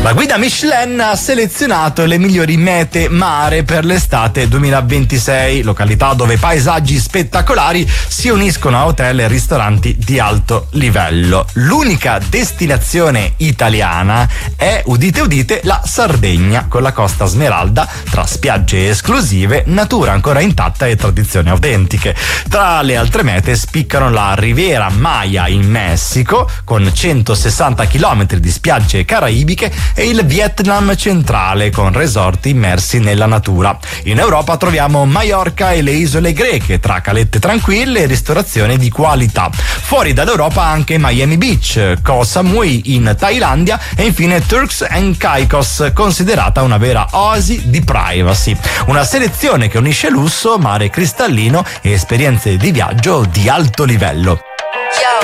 La guida Michelin ha selezionato le migliori mete mare per l'estate 2026, località dove paesaggi spettacolari si uniscono a hotel e ristoranti di alto livello. L'unica destinazione italiana è, udite udite, la Sardegna, con la Costa Smeralda, tra spiagge esclusive, natura ancora intatta e tradizioni autentiche. Tra le altre mete spiccano la Riviera Maya in Messico, con 160 km di spiagge caraibiche, e il Vietnam centrale, con resort immersi nella natura. In Europa troviamo Maiorca e le isole greche, tra calette tranquille e ristorazione di qualità. Fuori dall'Europa anche Miami Beach, Koh Samui in Thailandia e infine Turks and Caicos, considerata una vera oasi di privacy. Una selezione che unisce lusso, mare cristallino e esperienze di viaggio di alto livello.